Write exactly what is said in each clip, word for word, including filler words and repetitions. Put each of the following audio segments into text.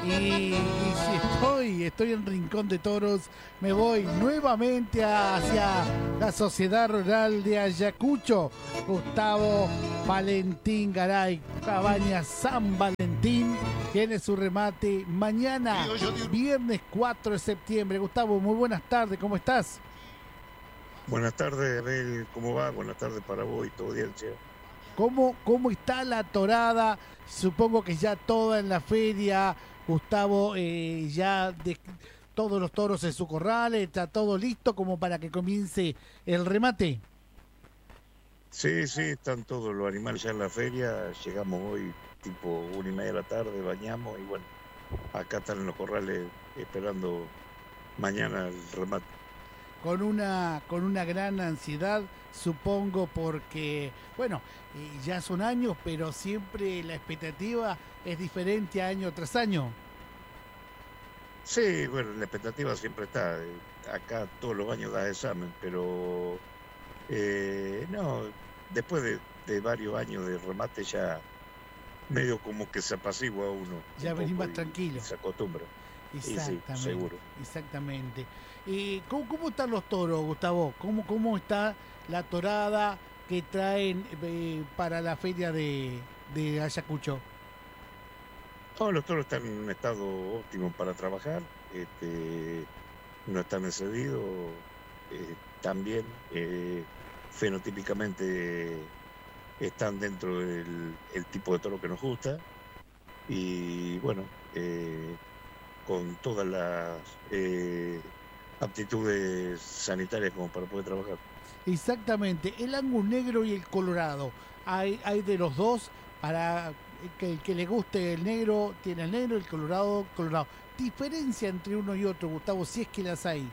Y, y si estoy, estoy en Rincón de Toros, me voy nuevamente hacia la Sociedad Rural de Ayacucho. Gustavo Valentín Garay, Cabañas San Valentín, tiene su remate mañana, viernes cuatro de septiembre. Gustavo, muy buenas tardes, ¿cómo estás? Buenas tardes, Abel, ¿cómo va? Buenas tardes para vos y tu audiencia. ¿Cómo, cómo está la torada? Supongo que ya toda en la feria, Gustavo, eh, ya de, todos los toros en su corral, está todo listo como para que comience el remate. Sí, sí, están todos los animales ya en la feria. Llegamos hoy tipo una y media de la tarde, bañamos y bueno, acá están en los corrales esperando mañana el remate. Con una, con una gran ansiedad, supongo, porque, bueno, eh, ya son años, pero siempre la expectativa es diferente año tras año. Sí, bueno, la expectativa siempre está. eh, Acá todos los años da examen, pero eh, no, después de, de varios años de remate ya medio como que se apacigua uno Ya un venís poco más y, tranquilo. y se acostumbra. Y sí, Exactamente, seguro. exactamente. Eh, ¿cómo, ¿Cómo están los toros, Gustavo? ¿Cómo, cómo está la torada que traen eh, para la feria de, de Ayacucho? Todos los toros están en un estado óptimo para trabajar, este, no están excedidos, eh, también eh, fenotípicamente están dentro del el tipo de toro que nos gusta y bueno, eh, con todas las eh, aptitudes sanitarias como para poder trabajar. Exactamente, el Angus negro y el colorado. Hay, hay de los dos para que el que le guste el negro tiene el negro, el colorado, colorado. Diferencia entre uno y otro, Gustavo, si es que las hay.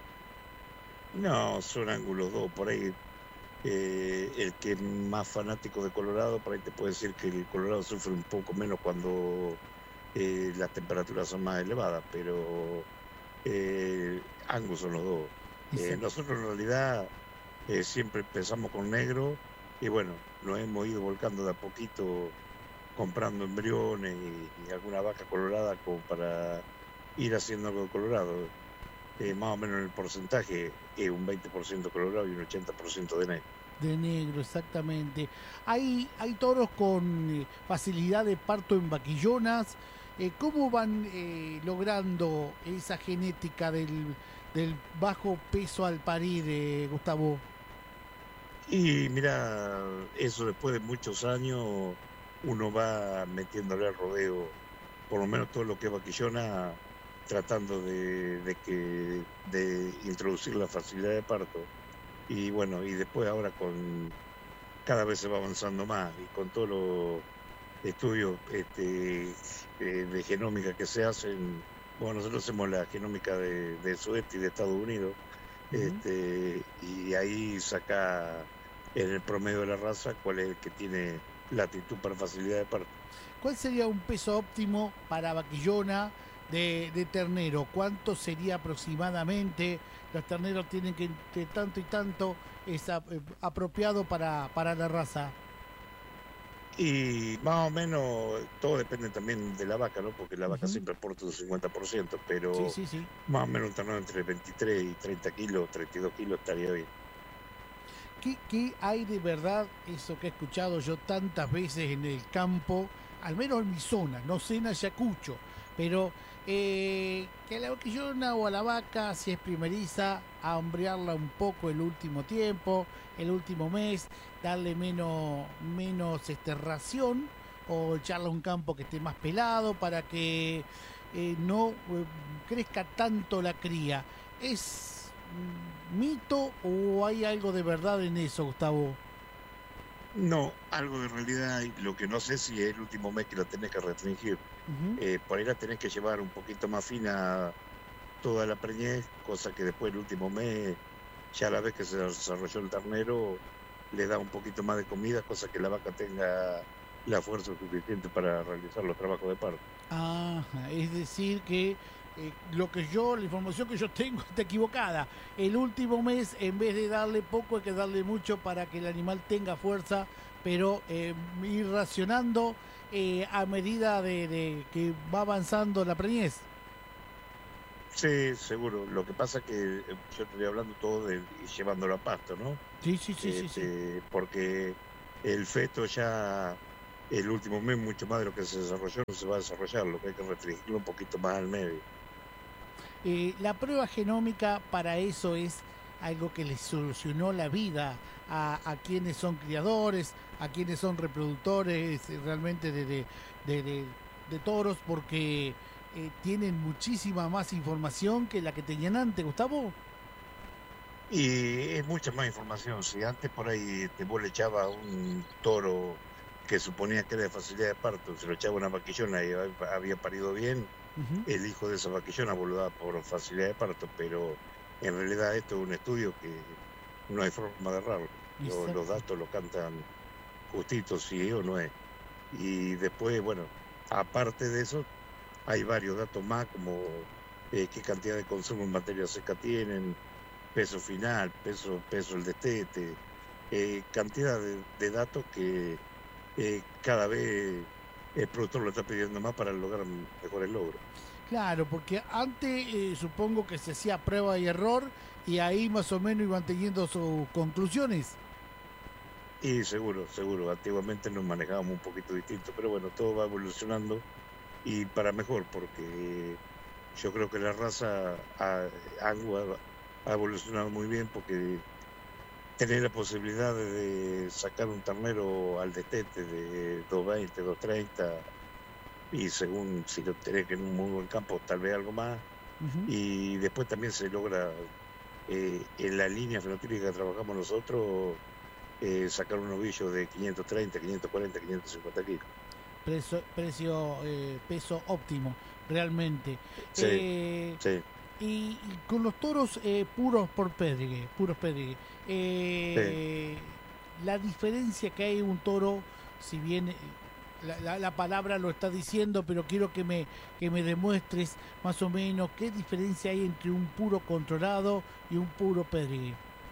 No, son ángulos dos, por ahí eh, el que es más fanático de Colorado, por ahí te puede decir que el Colorado sufre un poco menos cuando eh, las temperaturas son más elevadas, pero eh, ambos son los dos. Eh, Exacto. nosotros en realidad eh, siempre empezamos con negro y bueno, nos hemos ido volcando de a poquito comprando embriones y, y alguna vaca colorada como para ir haciendo algo de Colorado. Eh, más o menos en el porcentaje es un veinte por ciento colorado y un ochenta por ciento de negro. De negro, exactamente. Hay, hay toros con eh, facilidad de parto en vaquillonas. Eh, ¿Cómo van eh, logrando esa genética del, del bajo peso al parir, eh, Gustavo? Y mira, eso después de muchos años uno va metiéndole al rodeo, por lo menos todo lo que es vaquillona, tratando de, de que de introducir la facilidad de parto. Y bueno, y después ahora con cada vez se va avanzando más y con todos los estudios este, eh, de genómica que se hacen, bueno, nosotros hacemos la genómica de, de sudeste y de Estados Unidos, Ujú. este, y ahí saca en el promedio de la raza cuál es el que tiene latitud para facilidad de parto. ¿Cuál sería un peso óptimo para vaquillona de, de ternero? ¿Cuánto sería aproximadamente? Los terneros tienen que entre tanto y tanto es ap- eh, apropiado para, para la raza. Y más o menos todo depende también de la vaca, ¿no? Porque la vaca Ujú. siempre aporta un cincuenta por ciento, Sí, pero sí, sí. más o menos un ternero entre veintitrés y treinta kilos, treinta y dos kilos estaría bien. ¿Qué, ¿Qué hay de verdad eso que he escuchado yo tantas veces en el campo, al menos en mi zona, no sé en Ayacucho, pero eh, que a la vaquillona o a la vaca, si es primeriza, a hombrearla un poco el último tiempo, el último mes, darle menos, menos este, ración o echarle a un campo que esté más pelado para que eh, no eh, crezca tanto la cría? ¿Es mm, mito o hay algo de verdad en eso, Gustavo? No, algo de realidad hay. Lo que no sé si es el último mes que la tenés que restringir. Ujú. Eh, por ahí la tenés que llevar un poquito más fina toda la preñez, cosa que después el último mes, ya a la vez que se desarrolló el ternero, le da un poquito más de comida, cosa que la vaca tenga la fuerza suficiente para realizar los trabajos de parto. Ajá, es decir que eh, lo que yo, la información que yo tengo está equivocada. El último mes, en vez de darle poco, hay que darle mucho para que el animal tenga fuerza, pero eh, ir racionando eh, a medida de, de que va avanzando la preñez. Sí, seguro. Lo que pasa que eh, yo estoy hablando todo de y llevándolo a pasto, ¿no? Sí, sí, sí, sí, sí. Este, porque el feto ya el último mes, mucho más de lo que se desarrolló, no se va a desarrollar, lo que hay que restringirlo un poquito más al medio. Eh, la prueba genómica para eso es algo que les solucionó la vida a, a quienes son criadores, a quienes son reproductores eh, realmente de, de, de, de- de toros, porque eh, tienen muchísima más información que la que tenían antes, Gustavo. Y es mucha más información. Si antes por ahí te vos le echabas un toro que suponía que era de facilidad de parto, se lo echaba una vaquillona y hab- había parido bien, Ujú. el hijo de esa vaquillona vos lo daba por facilidad de parto, pero en realidad esto es un estudio que no hay forma de errarlo. Lo- los Exacto. datos lo cantan justitos, si es o no es. Y después, bueno, aparte de eso, hay varios datos más, como eh, qué cantidad de consumo en materia seca tienen, peso final, peso, peso el destete, eh, cantidad de, de datos que eh, cada vez el productor lo está pidiendo más para lograr mejores logros. Claro, porque antes eh, supongo que se hacía prueba y error y ahí más o menos iban teniendo sus conclusiones. Y seguro, seguro, antiguamente nos manejábamos un poquito distinto, pero bueno, todo va evolucionando y para mejor, porque yo creo que la raza ha, ha- ha evolucionado muy bien porque tener la posibilidad de, de sacar un ternero al destete de doscientos veinte, doscientos treinta y según si lo tenés que en un muy buen campo, tal vez algo más. Ujú. Y después también se logra eh, en la línea fenotípica que trabajamos nosotros, eh, sacar un novillo de quinientos treinta, quinientos cuarenta, quinientos cincuenta kilos. Precio, precio eh, peso óptimo, realmente. Sí, Eh, sí, y, y con los toros eh, puros por Pedrigue, puros Pedrigue, sí. eh, la diferencia que hay en un toro, si bien eh, la, la- la palabra lo está diciendo, pero quiero que me, que me demuestres más o menos qué diferencia hay entre un puro controlado y un puro Pedrigue.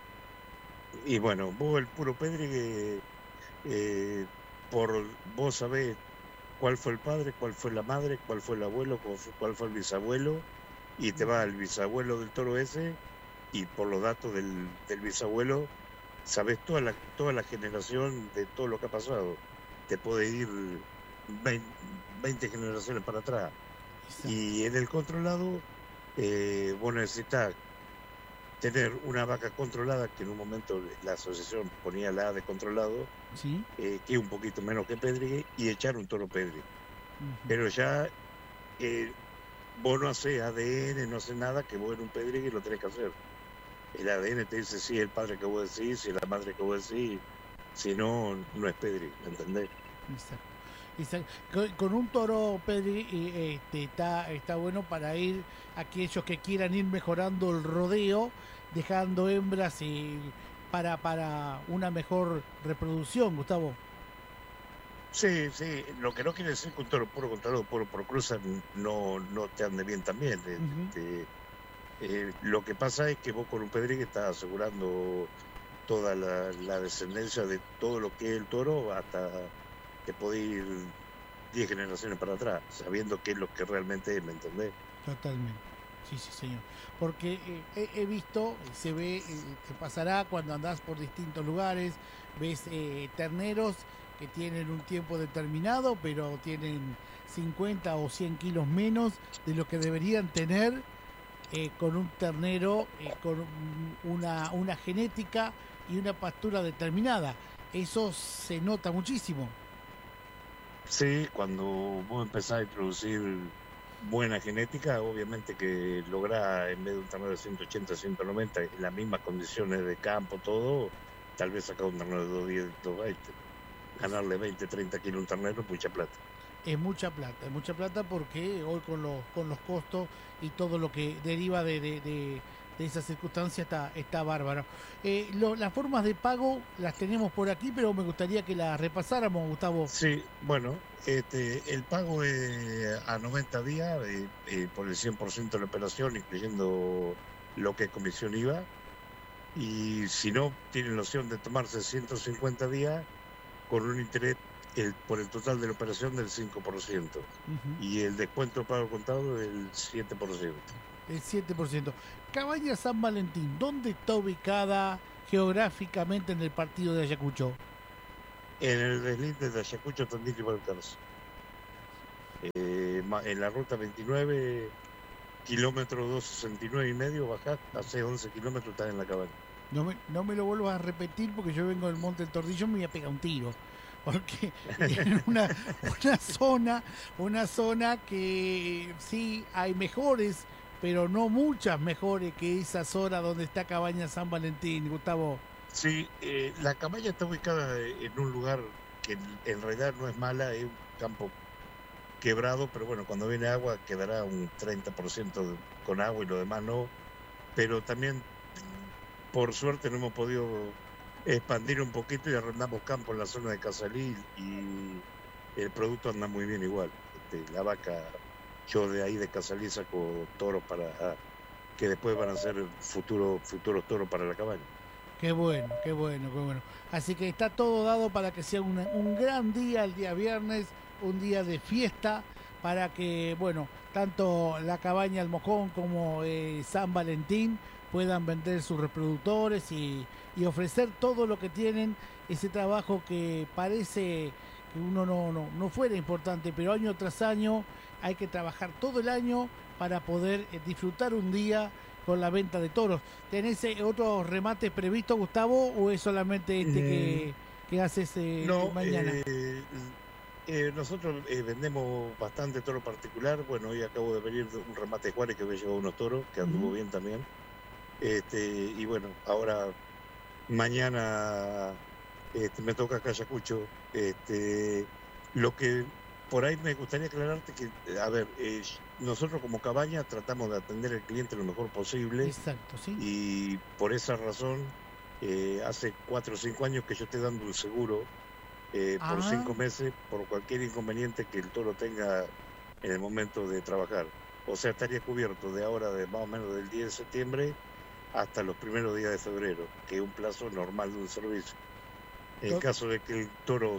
Y bueno, vos el puro Pedri, eh, por vos sabés cuál fue el padre, cuál fue la madre, cuál fue el abuelo, cuál fue, cuál fue el bisabuelo, y te va Ujú. al bisabuelo del toro ese, y por los datos del, del bisabuelo, sabés toda la, toda la generación de todo lo que ha pasado. Te puede ir veinte, veinte generaciones para atrás. Exacto. Y en el controlado, eh, vos necesitas tener una vaca controlada, que en un momento la asociación ponía la A de controlado, ¿Sí? eh, que es un poquito menos que Pedrigue, y echar un toro Pedrigue. Ujú. Pero ya eh, vos no haces A D N, no haces nada, que vos en un Pedrigue lo tenés que hacer. El A D N te dice si es el padre que vos decís, si es la madre que vos decís, si no, no es Pedrigue, ¿me entendés? Exacto. Exacto. Con, con un toro, Pedri, eh, este, está, está bueno para ir aquellos que quieran ir mejorando el rodeo, dejando hembras y para, para una mejor reproducción, Gustavo. Sí, sí, lo que no quiere decir que un toro puro controlado, puro por cruza, no, no te ande bien también. Ujú. Este, eh, lo que pasa es que vos con un Pedrigue estás asegurando toda la, la descendencia de todo lo que es el toro, hasta te podés ir diez generaciones para atrás, sabiendo qué es lo que realmente es, ¿me entendés? Totalmente. Sí, sí, señor. Porque eh, he, he visto, se ve, eh, te pasará cuando andás por distintos lugares, ves eh, terneros que tienen un tiempo determinado, pero tienen cincuenta o cien kilos menos de lo que deberían tener eh, con un ternero eh, con un- una, una genética y una pastura determinada. Eso se nota muchísimo. Sí, cuando vos empezás a introducir buena genética, obviamente que lográs, en vez de un ternero de ciento ochenta, ciento noventa, en las mismas condiciones de campo, todo, tal vez sacar un ternero de doscientos diez, doscientos veinte. Ganarle veinte, treinta kilos a un ternero es mucha plata. Es mucha plata, es mucha plata porque hoy con los, con los costos y todo lo que deriva de, de, de, de esa circunstancia está, está bárbaro. Eh, lo- las formas de pago las tenemos por aquí, pero me gustaría que las repasáramos, Gustavo. Sí, bueno, este, el pago es a noventa días eh, eh, por el cien por ciento de la operación, incluyendo lo que es comisión I V A. Y si no, tienen la opción de tomarse ciento cincuenta días con un interés el, por el total de la operación del cinco por ciento. Ujú. Y el descuento pago contado del siete por ciento. El siete por ciento. Cabaña San Valentín, ¿dónde está ubicada geográficamente en el partido de Ayacucho? En el deslinde de Ayacucho, Tandil y Balcarce. Eh, ma- en la ruta veintinueve, kilómetro doscientos sesenta y nueve y medio, bajás, hace once kilómetros, estás en la cabaña. No me, no me lo vuelvas a repetir porque yo vengo del Monte del Tordillo, me voy a pegar un tiro. Porque tienen una, una zona, una zona que sí hay mejores, pero no muchas mejores que esa zona donde está Cabaña San Valentín, Gustavo. Sí, eh, la cabaña está ubicada en un lugar que en, en realidad no es mala, es un campo quebrado, pero bueno, cuando viene agua quedará un treinta por ciento de- con agua y lo demás no. Pero también, por suerte, no hemos podido expandir un poquito y arrendamos campo en la zona de Casalí y el producto anda muy bien igual. Este, la vaca, yo de ahí de Casalí saco toros para que después van a ser futuro, futuros toros para la cabaña. Qué bueno, qué bueno, qué bueno. Así que está todo dado para que sea una- un gran día el día viernes, un día de fiesta, para que, bueno, tanto la cabaña El Mojón como eh, San Valentín puedan vender sus reproductores y, y ofrecer todo lo que tienen, ese trabajo que parece que uno no, no, no fuera importante, pero año tras año hay que trabajar todo el año para poder eh, disfrutar un día con la venta de toros. ¿Tenés eh, otros remates previstos, Gustavo, o es solamente este Eh, que, que haces eh, no, mañana? eh, eh, nosotros eh, vendemos bastante toro particular. Bueno, hoy acabo de venir de un remate de Juárez que me llevó unos toros, que anduvo Ujú. bien también. Este, y bueno, ahora mañana este, me toca acá Ayacucho. Este, lo que por ahí me gustaría aclararte que, a ver, eh, nosotros como cabaña tratamos de atender al cliente lo mejor posible Exacto, sí. y por esa razón eh, hace cuatro o cinco años que yo estoy dando un seguro eh, por Ah, cinco meses por cualquier inconveniente que el toro tenga en el momento de trabajar. O sea, estaría cubierto de ahora, de más o menos del diez de septiembre hasta los primeros días de febrero, que es un plazo normal de un servicio. En to- caso de que el toro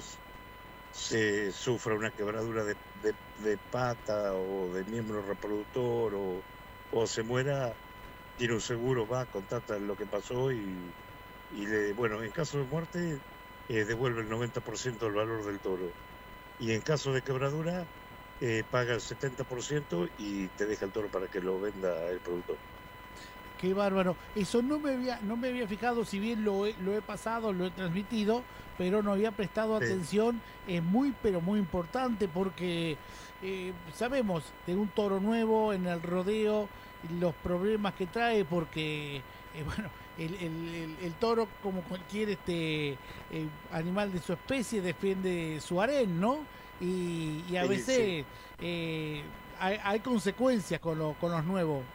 se sufra una quebradura de, de- de pata o de miembro reproductor o, o se muera, tiene un seguro, va, contacta lo que pasó y, y le, bueno, en caso de muerte, eh, devuelve el noventa por ciento del valor del toro. Y en caso de quebradura, eh, paga el setenta por ciento y te deja el toro para que lo venda el productor. qué bárbaro. Eso no me había, no me había fijado, si bien lo he, lo he pasado, lo he transmitido, pero no había prestado Sí, atención. Es muy, pero muy importante porque eh, sabemos de un toro nuevo en el rodeo, los problemas que trae, porque, eh, bueno, el, el- el- el toro, como cualquier este eh, animal de su especie, defiende su harén, ¿no? Y, y a sí, sí, veces eh, hay, hay consecuencias con, lo- con los nuevos.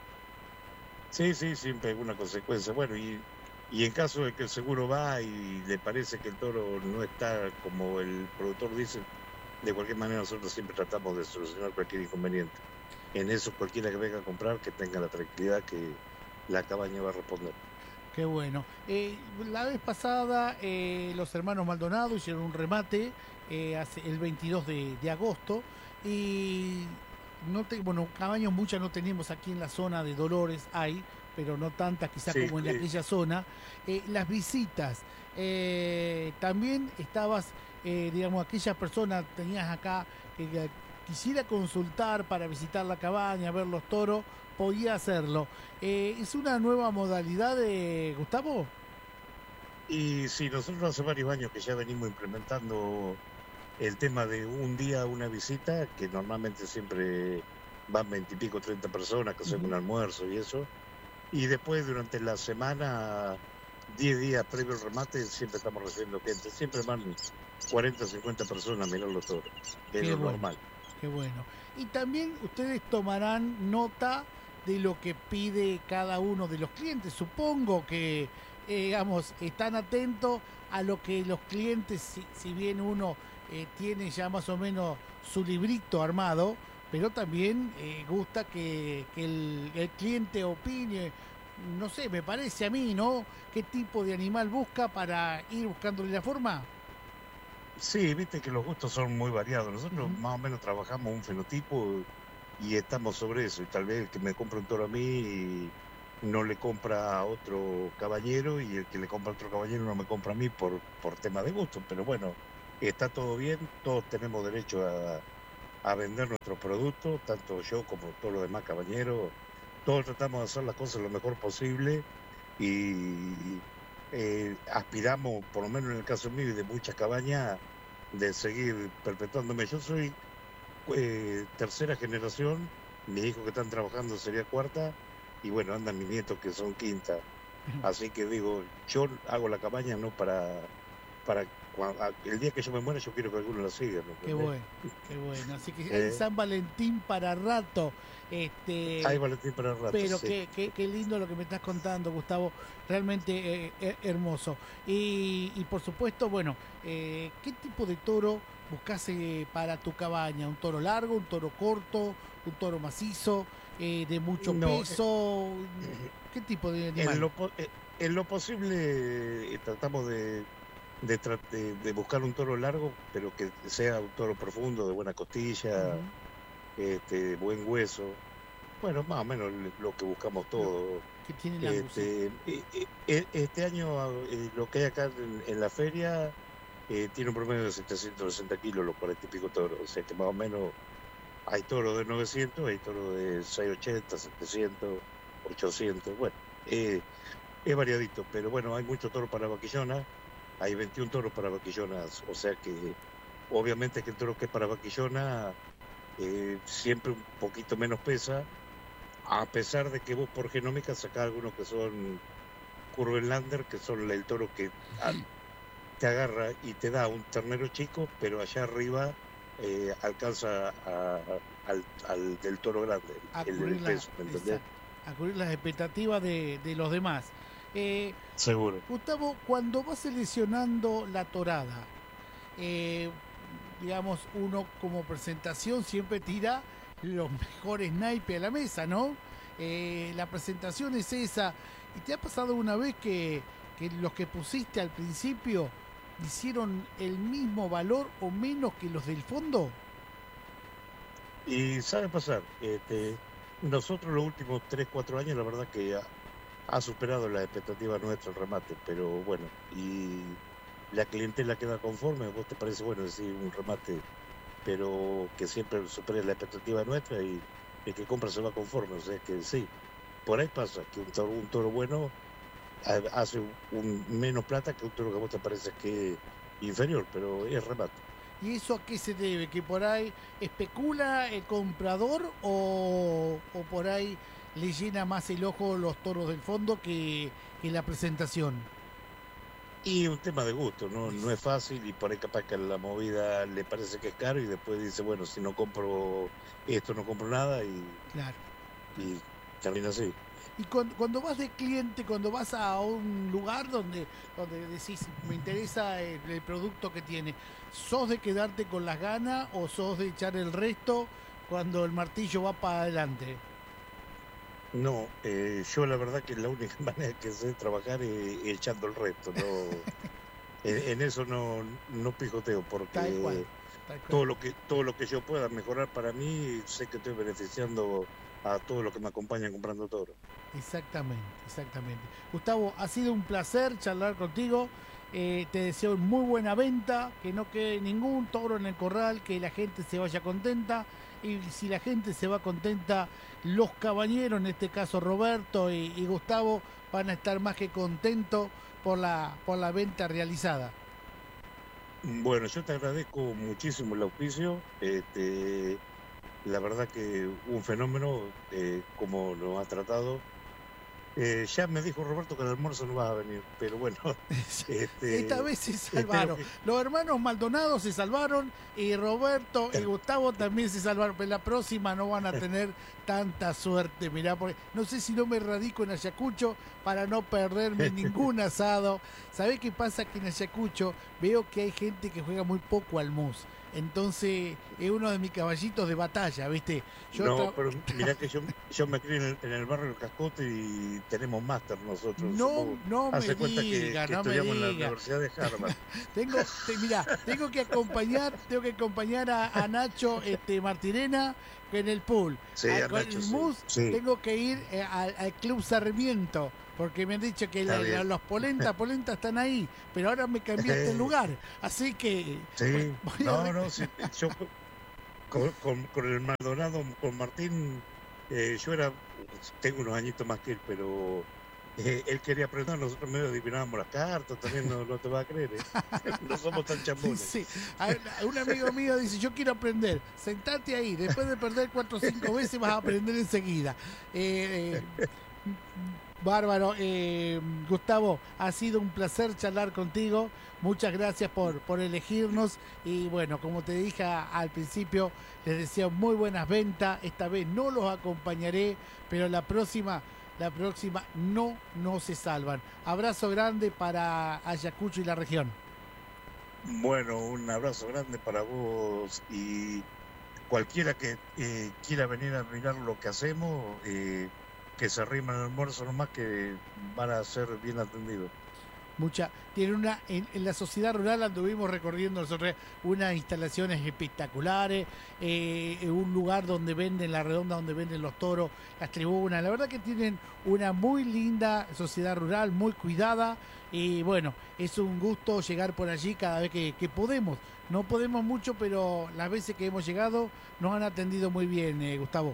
sí, sí, siempre hay una consecuencia. Bueno, y, y en caso de que el seguro va y le parece que el toro no está como el productor dice, de cualquier manera nosotros siempre tratamos de solucionar cualquier inconveniente. En eso cualquiera que venga a comprar que tenga la tranquilidad que la cabaña va a responder. Qué bueno. Eh, la vez pasada eh, los hermanos Maldonado hicieron un remate eh, hace el veintidós de, de agosto y no te, bueno, cabañas muchas no tenemos aquí en la zona de Dolores, hay, pero no tantas quizás Sí, como en eh, aquella zona. Eh, las visitas, eh, también estabas, eh, digamos, aquellas personas tenías acá que, que quisiera consultar para visitar la cabaña, ver los toros, podía hacerlo. Eh, ¿es una nueva modalidad de Gustavo? y sí, nosotros hace varios años que ya venimos implementando el tema de un día una visita, que normalmente siempre van veintipico, treinta personas, que hacen un Ujú. almuerzo y eso. Y después durante la semana, diez días previo al remate, siempre estamos recibiendo gente. Siempre van cuarenta, cincuenta personas a mirar los toros, que es Qué lo bueno, normal. qué bueno. Y también ustedes tomarán nota de lo que pide cada uno de los clientes. Supongo que, eh, digamos, están atentos a lo que los clientes, si, si bien uno eh, tiene ya más o menos su librito armado, pero también eh, gusta que, que el, el cliente opine, no sé, me parece a mí, ¿no? ¿Qué tipo de animal busca para ir buscándole la forma? Sí, viste que los gustos son muy variados. Nosotros Ujú. más o menos trabajamos un fenotipo y estamos sobre eso. Y tal vez el que me compra un toro a mí no le compra a otro caballero y el que le compra a otro caballero no me compra a mí por, por tema de gusto. Pero bueno, está todo bien, todos tenemos derecho a, a vender nuestros productos, tanto yo como todos los demás caballeros. Todos tratamos de hacer las cosas lo mejor posible y eh, aspiramos, por lo menos en el caso mío y de muchas cabañas, de seguir perpetuándome. Yo soy eh, tercera generación, mis hijos que están trabajando sería cuarta, y bueno, andan mis nietos que son quinta. Así que digo, yo hago la cabaña no para, para cua- a- el día que yo me muera, yo quiero que alguno la siga, ¿me Qué entendés? bueno, qué bueno. Así que hay Eh, San Valentín para rato. hay Este, Valentín para el rato, pero sí. qué, qué, qué lindo lo que me estás contando, Gustavo. Realmente eh, eh, hermoso. Y, y por supuesto, bueno, eh, ¿qué tipo de toro buscas eh, para tu cabaña? ¿Un toro largo, un toro corto, un toro macizo, eh, de mucho No, eh, peso? ¿Qué tipo de en animal? lo, po- eh, en lo posible eh, tratamos de, de, tra- de- de buscar un toro largo, pero que sea un toro profundo, de buena costilla, Ujú. este, buen hueso. Bueno, más o menos le- lo que buscamos Lo todos. que tiene el Angus, sí. Este, e- e- e- este año ah, eh, lo que hay acá en, en la feria eh, tiene un promedio de setecientos sesenta kilos los cuarenta y pico toros. O sea que más o menos hay toros de novecientos, hay toros de seiscientos ochenta, setecientos, ochocientos. Bueno, eh, es variadito, pero bueno, hay mucho toro para vaquillona. Hay veintiún toros para vaquillonas. O sea que obviamente que el toro que es para vaquillona eh, siempre un poquito menos pesa, a pesar de que vos por genómica sacás algunos que son Kurvenlander, que son el toro que a- te agarra y te da un ternero chico, pero allá arriba eh, alcanza a- a- al, al del toro grande, A el del cubrir la, peso, ¿me entendés? exacto, a cubrir las expectativas de, de los demás. Eh, Seguro. Gustavo, cuando vas seleccionando la torada, eh, digamos, uno como presentación siempre tira los mejores naipes a la mesa, ¿no? Eh, la presentación es esa. ¿Y te ha pasado una vez que, que los que pusiste al principio hicieron el mismo valor o menos que los del fondo? Y sabe pasar, este, nosotros los últimos tres cuatro años, la verdad que ha, ha superado las expectativas nuestras el remate, pero bueno, y la clientela queda conforme. ¿Vos te parece bueno decir un remate, pero que siempre supere la expectativa nuestra y el que compra se va conforme? O sea que sí, por ahí pasa que un toro, un toro bueno ha- hace un, un menos plata que un toro que a vos te parece que es inferior, pero es remate. ¿Y eso a qué se debe? ¿Que por ahí especula el comprador o, o por ahí le llena más el ojo los toros del fondo que, que la presentación? Y un tema de gusto, ¿no? No es fácil y por ahí capaz que la movida le parece que es caro y después dice, bueno, si no compro esto, no compro nada y, Claro, claro. y termina así. Y cuando, cuando vas de cliente, cuando vas a un lugar donde, donde decís, me interesa el, el producto que tiene, ¿sos de quedarte con las ganas o sos de echar el resto cuando el martillo va para adelante? No, eh, yo la verdad que la única manera que sé trabajar es echando el resto, no, en, en eso no, no pijoteo, Tal cual, porque tal cual. todo lo que, todo lo que yo pueda mejorar para mí, sé que estoy beneficiando a todos los que me acompañan comprando toro. Exactamente, exactamente. Gustavo, ha sido un placer charlar contigo. Eh, te deseo muy buena venta, que no quede ningún toro en el corral, que la gente se vaya contenta. Y si la gente se va contenta, los cabañeros, en este caso Roberto y, y Gustavo, van a estar más que contentos por la, por la venta realizada. Bueno, yo te agradezco muchísimo el auspicio. Este, la verdad que un fenómeno, eh, como nos ha tratado. Eh, ya me dijo Roberto que al almuerzo no vas a venir, pero bueno. Este, Esta vez se salvaron. Que... Los hermanos Maldonado se salvaron y Roberto y Gustavo también se salvaron. Pero la próxima no van a tener tanta suerte. Mirá, porque no sé si no me radico en Ayacucho para no perderme ningún asado. ¿Sabés qué pasa? Que en Ayacucho veo que hay gente que juega muy poco al mus. Entonces es uno de mis caballitos de batalla, ¿viste? Yo no, pero mirá que yo, yo me crié en el, en el barrio del Cascote y tenemos máster nosotros. No, Somos, no me diga, que, que no me diga. En la Universidad de Harvard. tengo, te, mirá, tengo que acompañar, tengo que acompañar a, a Nacho este, Martirena en el pool. Sí, a, a con Nacho, el mus sí. Tengo que ir eh, al, al Club Sarmiento. Porque me han dicho que la, la, los polenta, polenta están ahí, pero ahora me cambiaste el lugar, así que... Sí, voy no, a... no, sí, yo con, con, con el Maldonado, con Martín, eh, yo era, tengo unos añitos más que él, pero eh, él quería aprender, nosotros medio adivinábamos las cartas, también no, no te vas a creer, ¿eh? No somos tan chambones. Sí, sí. A, un amigo mío dice, yo quiero aprender, sentate ahí, después de perder cuatro o cinco veces vas a aprender enseguida. Eh, eh, Bárbaro, eh, Gustavo, ha sido un placer charlar contigo, muchas gracias por, por elegirnos y bueno, como te dije al principio, les deseo muy buenas ventas, esta vez no los acompañaré, pero la próxima, la próxima no, no se salvan. Abrazo grande para Ayacucho y la región. Bueno, un abrazo grande para vos y cualquiera que eh, quiera venir a mirar lo que hacemos, eh, que se arriman al almuerzo nomás, que van a ser bien atendidos. Mucha, tiene una, en, en la sociedad rural anduvimos recorriendo nosotros unas instalaciones espectaculares, eh, un lugar donde venden la redonda, donde venden los toros, las tribunas, la verdad que tienen una muy linda sociedad rural, muy cuidada, y bueno, es un gusto llegar por allí cada vez que, que podemos, no podemos mucho, pero las veces que hemos llegado nos han atendido muy bien, eh, Gustavo.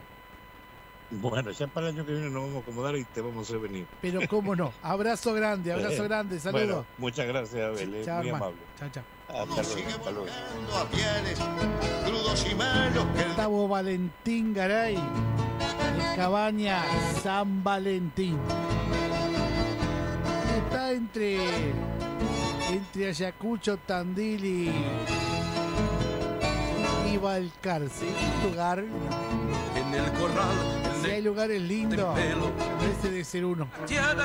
Bueno, ya para el año que viene nos vamos a acomodar y te vamos a hacer venir. Pero cómo no. Abrazo grande, abrazo eh, grande. Saludos. Bueno, muchas gracias, Abel. Chao, muy hermano. amable. Chao, chao. Hasta luego. Hasta luego. Gustavo Valentín Garay, de Cabaña San Valentín. Está entre, entre Ayacucho, Tandil y, y Balcarce. Un lugar... En el corral, si hay lugares lindos, ese de ser uno.